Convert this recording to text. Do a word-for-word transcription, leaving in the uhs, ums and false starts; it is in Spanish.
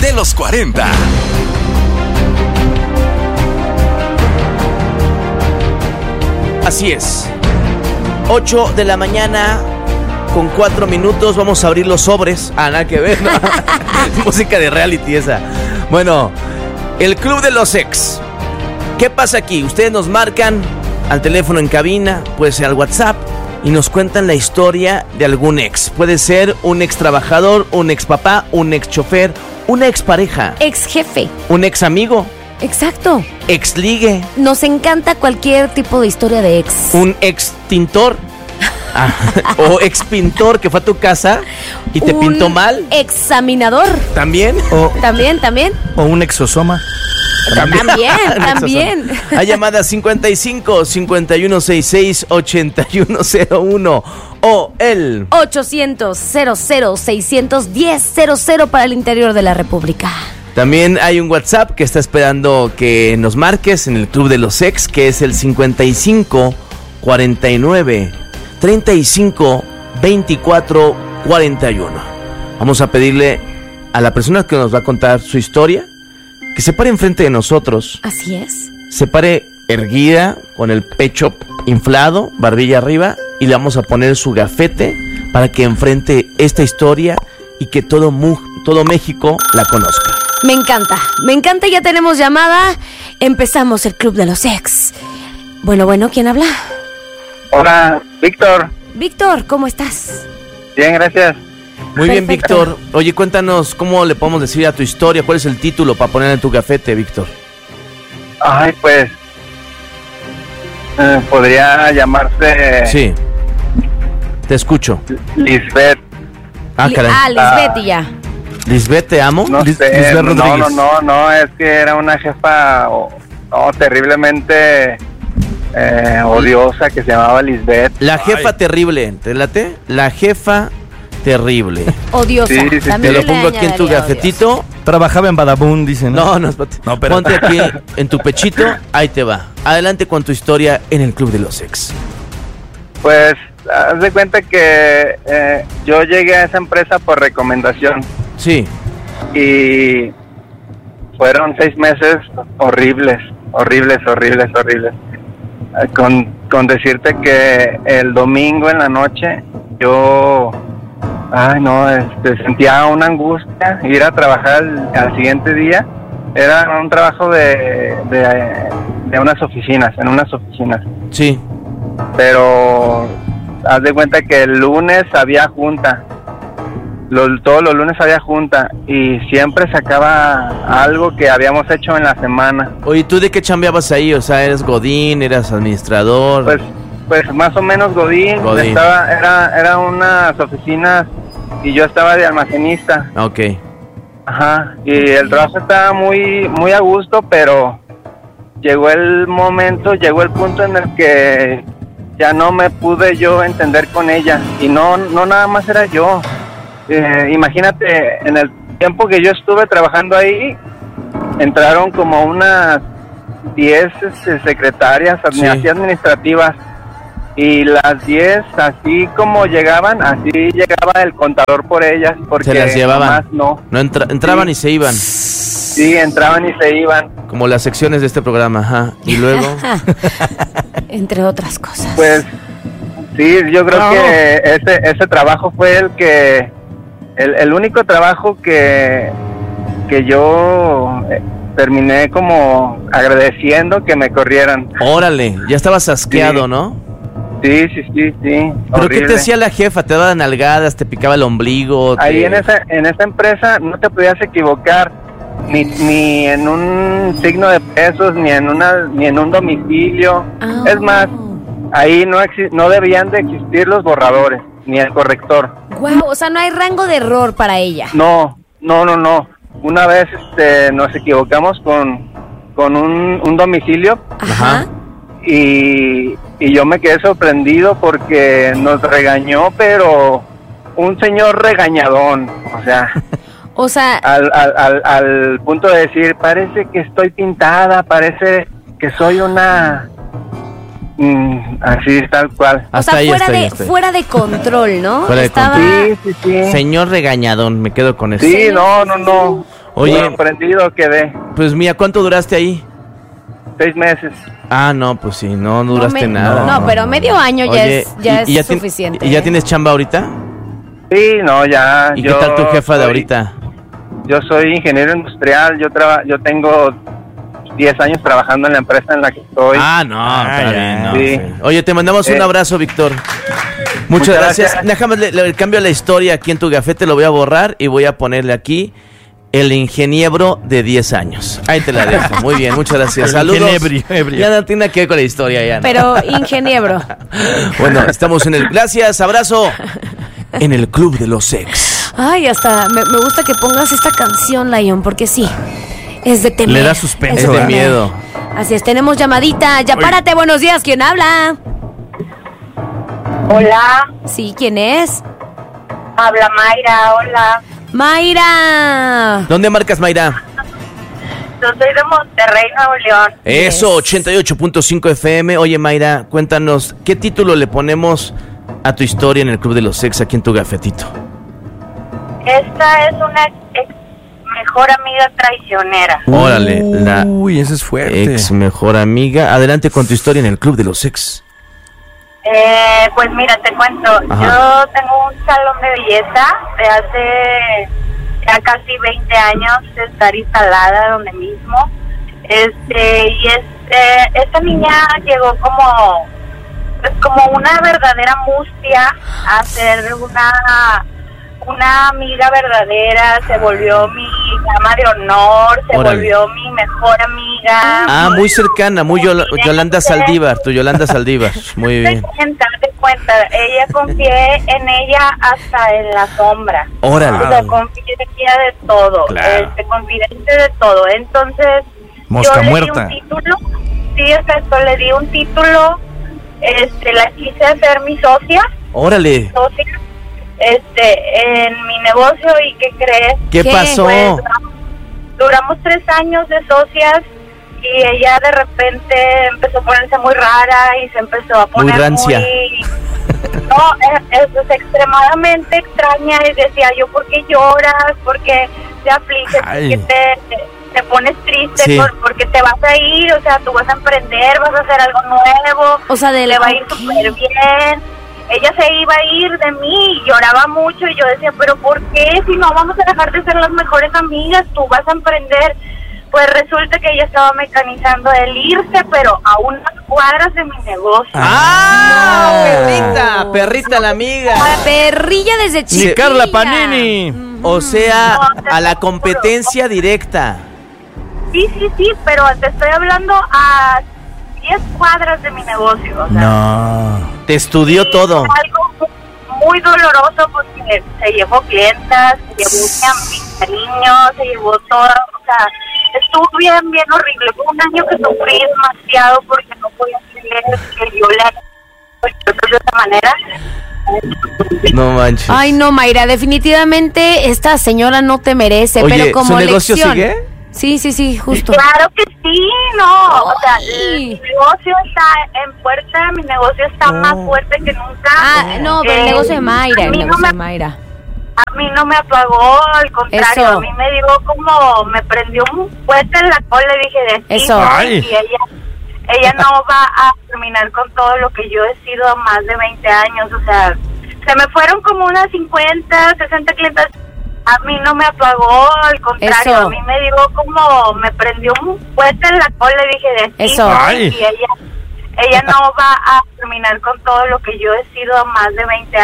de los cuarenta. Así es. ocho de la mañana con cuatro minutos. Vamos a abrir los sobres. Ah, nada que ver, ¿no? Música de reality esa. Bueno, el Club de los Ex. ¿Qué pasa aquí? Ustedes nos marcan al teléfono en cabina, puede ser al WhatsApp, y nos cuentan la historia de algún ex. Puede ser un ex trabajador, un ex papá, un ex chofer, una ex pareja, ex jefe, un ex amigo. Exacto. Ex ligue. Nos encanta cualquier tipo de historia de ex. Un ex tintor. Ah, o ex pintor que fue a tu casa y te un pintó mal. Examinador. ¿También? O, también, también. O un exosoma. También, también. Hay llamada cincuenta y cinco, cincuenta y uno sesenta y seis, ochenta y uno cero uno o el ochocientos, cero cero, seiscientos diez, cero cero para el interior de la República. También hay un WhatsApp que está esperando que nos marques en el Club de los Ex, que es el cincuenta y cinco, cuarenta y nueve, treinta y cinco, veinticuatro, cuarenta y uno. Vamos a pedirle a la persona que nos va a contar su historia que se pare enfrente de nosotros. Así es. Se pare erguida, con el pecho inflado, barbilla arriba, y le vamos a poner su gafete para que enfrente esta historia y que todo, mu- todo México la conozca. Me encanta, me encanta, ya tenemos llamada. Empezamos el Club de los Ex. Bueno, bueno, ¿quién habla? Hola, Víctor. Víctor, ¿cómo estás? Bien, gracias. Muy bien, Perfecto. Víctor. Oye, cuéntanos cómo le podemos decir a tu historia, cuál es el título para poner en tu gafete, Víctor. Ay, pues, eh, podría llamarse Sí, te escucho. Lisbeth. Ah, Li- caray. Ah, Lisbeth y ya. Lisbeth, te amo. No Lis- sé, Lisbeth no, no, Rodríguez. no, no, es que era una jefa oh, oh, terriblemente eh, odiosa que se llamaba Lisbeth. La jefa terrible, ¿te late? La jefa terrible. Odiosa. Sí, sí, sí. También Te lo le pongo aquí en tu añadiría gafetito. Trabajaba en Badabun, dicen. No, no, espérate. No, pero- Ponte aquí en tu pechito, ahí te va. Adelante con tu historia en el Club de los Ex. Pues, haz de cuenta que eh, yo llegué a esa empresa por recomendación Sí, y fueron seis meses horribles, horribles, horribles, horribles. Eh, Con, con decirte que el domingo en la noche yo, ay no, este, sentía una angustia ir a trabajar al, al siguiente día. Era un trabajo de, de, de unas oficinas, en unas oficinas. sí. Pero haz de cuenta que el lunes había junta. Los, todos los lunes había junta y siempre sacaba algo que habíamos hecho en la semana. Oye, ¿tú de qué chambeabas ahí? O sea, ¿eres godín, eras administrador? Pues, pues más o menos Godín. Godín. Estaba, era, era unas oficinas y yo estaba de almacenista. Ok. Ajá. Y el trabajo estaba muy, muy a gusto, pero llegó el momento, llegó el punto en el que ya no me pude yo entender con ella. Y no, no nada más era yo. Eh, imagínate, en el tiempo que yo estuve trabajando ahí, entraron como unas diez este, secretarias Sí. así administrativas. Y las diez, así como llegaban, así llegaba el contador por ellas, porque Se las llevaban. nomás no. No entra- entraban Sí. y se iban. Sí, entraban y se iban. Como las secciones de este programa, ajá. Y luego. Entre otras cosas. Pues sí, yo creo No. que ese ese trabajo fue el que el, el único trabajo que que yo eh, terminé como agradeciendo que me corrieran. Órale, ya estabas asqueado, Sí. ¿no? Sí, sí, sí, sí. ¿Pero qué horrible. te hacía la jefa? ¿Te daba nalgadas? ¿Te picaba el ombligo? Ahí te- en esa en esa empresa no te podías equivocar ni ni en un signo de pesos, ni en una ni en un domicilio. Ah. Es más, ahí no exi- no debían de existir los borradores ni el corrector. Guau, o sea, no hay rango de error para ella. No, no, no, no. Una vez este, nos equivocamos con con un, un domicilio Ajá. y y yo me quedé sorprendido porque nos regañó, pero un señor regañadón, o sea. O sea, Al, al, al, al punto de decir, parece que estoy pintada, parece que soy una... mm, así, tal cual. o Hasta sea ahí, fuera, hasta ahí, de, hasta ahí. fuera de control, ¿no? Fuera de Estaba... control. Sí, sí, sí. Señor regañadón, me quedo con eso. Sí, no, no, no. Oye, sorprendido quedé. pues mía, ¿cuánto duraste ahí? Seis meses. Ah, no, pues sí, no, no duraste No, me- nada. No, pero medio año ya Oye, es, ya ¿y- es y ya tien- suficiente. ¿Y ya ¿eh? tienes chamba ahorita? Sí, no, ya. ¿Y yo qué tal tu jefa de soy- ahorita? Yo soy ingeniero industrial. Yo traba, yo tengo diez años trabajando en la empresa en la que estoy. Ah, no, Ah, está ya, bien, no, sí. sí. Oye, te mandamos un Eh, abrazo, Víctor. Muchas, muchas gracias. gracias. Déjame le, le cambio la historia aquí en tu gafete, lo voy a borrar y voy a ponerle aquí el ingeniero de diez años. Ahí te la dejo. Muy bien, muchas gracias. El Saludos. ingenebrio, ebrio. Ya no tiene nada que ver con la historia ya. ¿no? Pero ingeniero. Bueno, estamos en el... Gracias, abrazo. En el Club de los Ex. Ay, hasta me, me gusta que pongas esta canción, Lion, porque sí, es de temer. Le da suspenso, es Es de temer. miedo. Así es, tenemos llamadita. Ya Uy. párate, buenos días, ¿quién habla? Hola, Sí, ¿quién es? habla Mayra, hola. Mayra. ¿Dónde marcas, Mayra? Yo soy de Monterrey, Nuevo León. Eso, Yes. ochenta y ocho punto cinco F M. Oye, Mayra, cuéntanos, ¿qué título le ponemos a tu historia en el Club de los Ex aquí en tu gafetito? Esta es una ex mejor amiga traicionera. Órale, la Uy, ese es fuerte. ex mejor amiga. Adelante con tu historia en el Club de los Ex. Eh, pues mira, te cuento, Ajá. yo tengo un salón de belleza de hace ya casi veinte años de estar instalada donde mismo. Este, y este, esta niña llegó como, pues como una verdadera mustia a ser una, una amiga verdadera, se volvió mi dama de honor, se Órale. volvió mi mejor amiga. Ah, muy cercana, muy Yola- Yolanda Saldívar, tu Yolanda Saldívar. Muy bien. Te cuenta, te cuenta, ella confié en ella hasta en la sombra. Órale. O sea, confié en ella de todo, Claro. este, confidente de todo. Entonces, Mosca yo le muerta. di un título, sí, exacto, le di un título, este, la quise hacer mi socia, Órale. socia, este, en mi negocio. ¿Y qué crees? ¿Qué, ¿Qué? pasó? Pues, duramos, duramos tres años de socias y ella de repente empezó a ponerse muy rara y se empezó a poner rancia. muy- No, es, es extremadamente extraña y decía yo, ¿por qué lloras? ¿Por qué te afliges? ¿Por Ay. qué te, te, te pones triste? Sí. ¿Por, porque te vas a ir? O sea, tú vas a emprender, vas a hacer algo nuevo. O sea, de Le va a ir ok. súper bien. Ella se iba a ir de mí y lloraba mucho y yo decía, pero ¿por qué? Si no vamos a dejar de ser las mejores amigas, tú vas a emprender. Pues resulta que ella estaba mecanizando el irse, pero a unas cuadras de mi negocio. ¡Ah! No. Perrita, perrita la amiga. Perrilla desde Ni chiquilla. Carla Panini. O sea, a la competencia directa. Sí, sí, sí, pero te estoy hablando a diez cuadras de mi negocio. O sea, No. Te estudió sí, todo. fue algo muy, muy doloroso porque se llevó clientas, se llevó mi am- mi niño, se llevó todo. O sea, estuvo bien, bien horrible. Fue un año que sufrí demasiado porque no podía creer que yo le haya hecho de esa manera. No manches. Ay, no, Mayra, definitivamente esta señora no te merece, Oye, pero como ¿su negocio lección. sigue? Sí, sí, sí, justo. Claro que sí, no. O sea, Ay. mi negocio está en puerta, mi negocio está más fuerte que nunca. Ah, no, pero el Eh, negocio de Mayra, a el mí no negocio me- de Mayra. A mí no me apagó, al contrario, Eso. a mí me dio como, me prendió un fuerte en la cola y dije, de aquí Eso. soy, Ay. y ella, ella no va a terminar con todo lo que yo he sido más de veinte años, o sea, se me fueron como unas cincuenta, sesenta clientes. A mí no me apagó, al contrario, Eso. a mí me dio como, me prendió un fuerte en la cola y dije, de aquí Eso. soy, Ay. y ella, ella no va a terminar con todo lo que yo he sido más de veinte años.